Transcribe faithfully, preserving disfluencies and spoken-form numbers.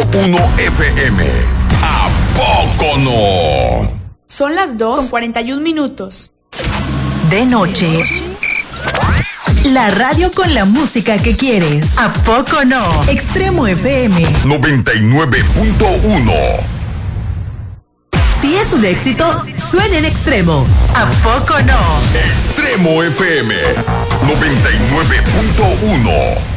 uno F M. ¿A poco no? Son las dos con cuarenta y un minutos. De noche. La radio con la música que quieres. ¿A poco no? Extremo F M noventa y nueve punto uno. Si es un éxito, suena en Extremo. ¿A poco no? Extremo F M noventa y nueve punto uno.